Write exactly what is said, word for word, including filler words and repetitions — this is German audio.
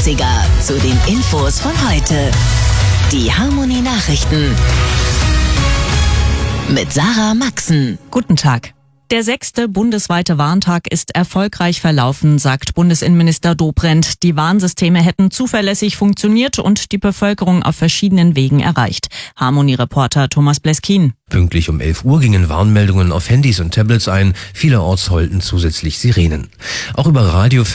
neunziger zu den Infos von heute. Die Harmonie Nachrichten mit Sarah Maxen. Guten Tag. Der sechste bundesweite Warntag ist erfolgreich verlaufen, sagt Bundesinnenminister Dobrindt. Die Warnsysteme hätten zuverlässig funktioniert und die Bevölkerung auf verschiedenen Wegen erreicht. Harmonie-Reporter Thomas Bleskin. Pünktlich um elf Uhr gingen Warnmeldungen auf Handys und Tablets ein. Vielerorts heulten zusätzlich Sirenen. Auch über Radio